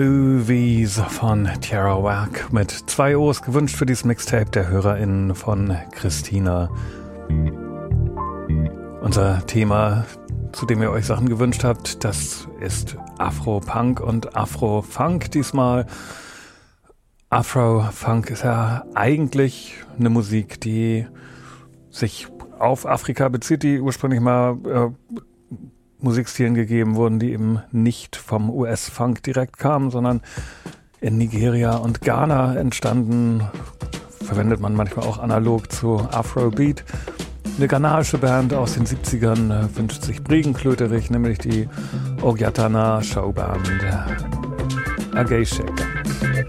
Movies von Tierra Whack mit 2 O's gewünscht für dieses Mixtape der HörerInnen von Christina. Unser Thema, zu dem ihr euch Sachen gewünscht habt, das ist Afro-Punk und Afro-Funk diesmal. Afro-Funk ist ja eigentlich eine Musik, die sich auf Afrika bezieht, die ursprünglich mal Musikstilen gegeben wurden, die eben nicht vom US-Funk direkt kamen, sondern in Nigeria und Ghana entstanden. Verwendet man manchmal auch analog zu Afrobeat. Eine ghanaische Band aus den 70ern wünscht sich Briegenklöterich, nämlich die Ogiatana Showband Agay Shaker.